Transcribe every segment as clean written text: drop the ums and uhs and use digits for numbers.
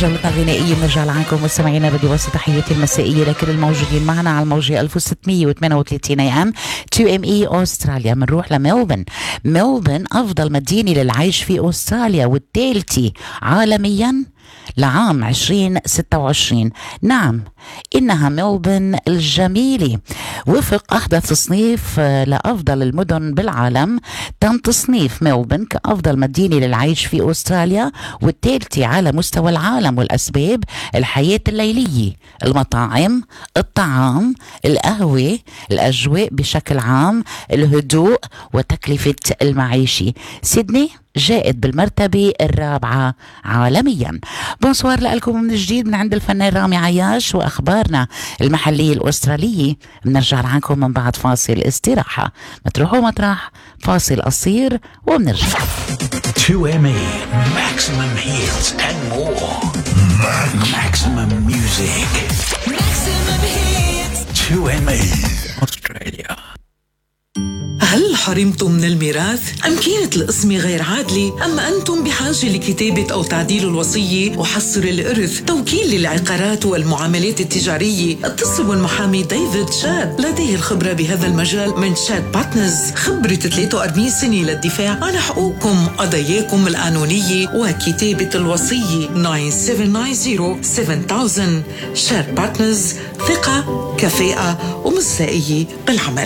جولتنا الغنائية بنرجع لعنكم مستمعينا. بدي وصل تحياتي المسائية لكل الموجودين معنا على الموجة 1638 AM 2ME أستراليا. بنروح لملبن. ملبن أفضل مدينة للعيش في أستراليا والثالثة عالميا لعام 2026. نعم، إنها ملبن الجميلة. وفق أحدث تصنيف لأفضل المدن بالعالم، تم تصنيف ملبن كأفضل مدينة للعيش في أستراليا والثالثة على مستوى العالم. والأسباب: الحياة الليلية، المطاعم، الطعام، القهوة، الأجواء بشكل عام، الهدوء، وتكلفة المعيشة. سيدني جائد بالمرتبة الرابعة عالميا. بونسوار لكم من جديد من عند الفنان رامي عياش وأخبارنا المحلية الأسترالية. بنرجع لعنكم من بعد فاصل استراحة. ما تروحوا مطرح، فاصل قصير وبنرجع. 2ME Maximum Hits and more. Maximum Music. Maximum Hits. 2ME Australia. هل حرمتم من الميراث؟ أم كانت القسمة غير عادلة؟ أما أنتم بحاجة لكتابة أو تعديل الوصية وحصر الإرث، توكيل للعقارات والمعاملات التجارية؟ اتصلوا بالمحامي ديفيد شاد، لديه الخبرة بهذا المجال من شاد بارتنرز، خبرة 43 سنة للدفاع عن حقوقكم، قضاياكم القانونية وكتابة الوصية. 9790-7000. شاد بارتنرز، ثقة، كفاءة ومصداقية بالعمل.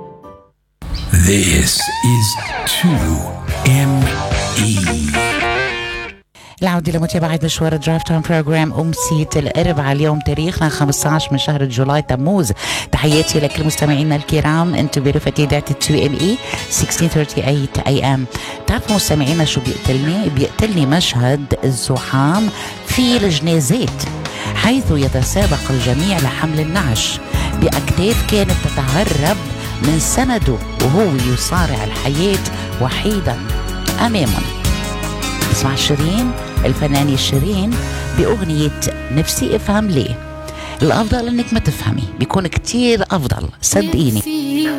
This is 2ME. العودة لمتابعة مشوار درايف تايم بروجرام أمسية الأربعاء. اليوم تاريخنا 15 من شهر جولاي تموز. تحياتي لكل مستمعينا الكرام، انتم برفقة إذاعة 2ME 1638 AM. تعرفوا مستمعينا شو بيقتلني مشهد الزحام في الجنازات، حيث يتسابق الجميع لحمل النعش بأكتاف كانت تتهرب من سنده وهو يصارع الحياة وحيدا أمامهم. اسمع شيرين، الفنانة شيرين، بأغنية نفسي افهم ليه. الأفضل انك ما تفهمي، بيكون كتير أفضل، صدقيني.